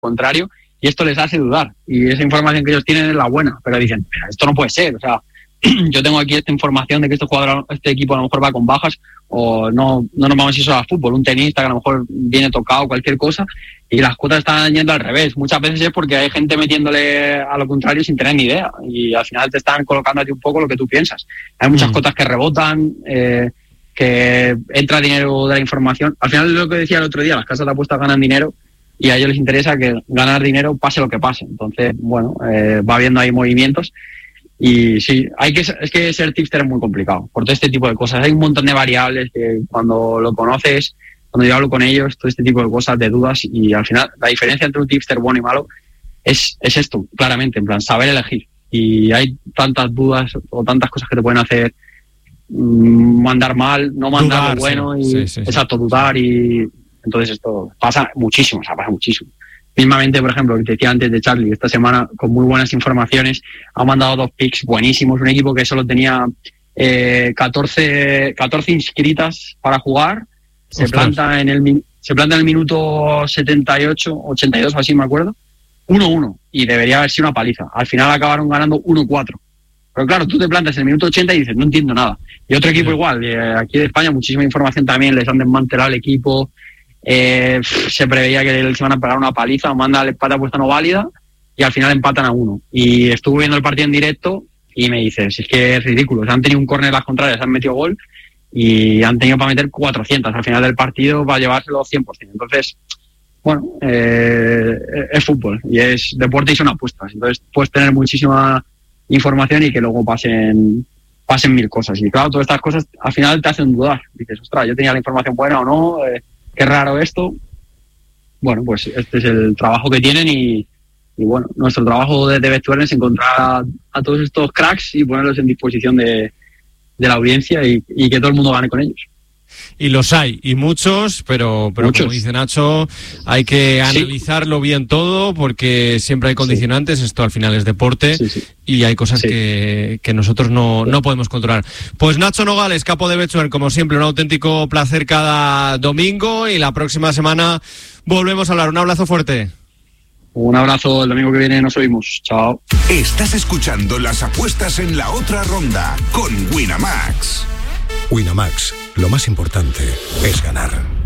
contrario, y esto les hace dudar. Y esa información que ellos tienen es la buena, pero dicen, pero esto no puede ser, o sea, yo tengo aquí esta información de que este equipo a lo mejor va con bajas, o no nos vamos a ir solo a fútbol, un tenista que a lo mejor viene tocado, cualquier cosa, y las cuotas están yendo al revés. Muchas veces es porque hay gente metiéndole a lo contrario sin tener ni idea, y al final te están colocando a ti un poco lo que tú piensas. Hay muchas cotas que rebotan, que entra dinero de la información. Al final es lo que decía el otro día, las casas de apuestas ganan dinero, y a ellos les interesa que ganar dinero pase lo que pase. Entonces, bueno, va habiendo ahí movimientos. Y sí, es que ser tipster es muy complicado por todo este tipo de cosas. Hay un montón de variables que cuando lo conoces, cuando yo hablo con ellos, todo este tipo de cosas, de dudas, y al final la diferencia entre un tipster bueno y malo es esto, claramente, en plan, saber elegir. Y hay tantas dudas o tantas cosas que te pueden hacer mandar mal, no mandar dudar, lo bueno, sí. exacto, dudar, y entonces esto pasa muchísimo, pasa muchísimo. Mismamente, por ejemplo, que te decía antes de Charlie, esta semana con muy buenas informaciones ha mandado 2 picks buenísimos, un equipo que solo tenía 14 inscritas para jugar, se planta en el minuto 78, 82 o así me acuerdo, 1-1, y debería haber sido una paliza. Al final acabaron ganando 1-4. Pero claro, tú te plantas en el minuto 80 y dices, no entiendo nada. Y otro equipo igual, aquí de España muchísima información también, les han desmantelado el equipo. Se preveía que les iban a pegar una paliza, manda el empate apuesta no válida y al final empatan a 1. Y estuve viendo el partido en directo y me dices, es que es ridículo, o sea, han tenido un córner las contrarias, han metido gol y han tenido para meter 400 al final del partido para llevárselo 100%. Entonces, bueno, es fútbol y es deporte y son apuestas, entonces puedes tener muchísima información y que luego pasen 1000 cosas. Y claro, todas estas cosas al final te hacen dudar, dices, ostras, yo tenía la información buena o no, qué raro esto. Bueno, pues este es el trabajo que tienen y bueno, nuestro trabajo de Betfair es encontrar a todos estos cracks y ponerlos en disposición de la audiencia y que todo el mundo gane con ellos. Y los hay, y muchos, pero como dice Nacho, hay que analizarlo bien todo porque siempre hay condicionantes, esto al final es deporte y hay cosas que nosotros no podemos controlar. Pues Nacho Nogales, capo de Betfair, como siempre, un auténtico placer cada domingo y la próxima semana volvemos a hablar. Un abrazo fuerte. Un abrazo, el domingo que viene nos oímos. Chao. Estás escuchando las apuestas en la otra ronda con Winamax. Winamax, lo más importante es ganar.